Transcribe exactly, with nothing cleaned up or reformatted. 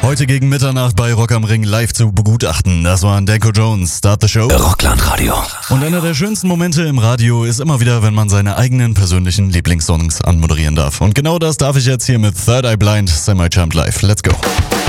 Heute gegen Mitternacht bei Rock am Ring live zu begutachten. Das war Danko Jones, Start the Show. Rockland-Radio. Und einer der schönsten Momente im Radio ist immer wieder, wenn man seine eigenen persönlichen Lieblingssongs anmoderieren darf. Und genau das darf ich jetzt hier mit Third Eye Blind Semi-Champ Live. Let's go.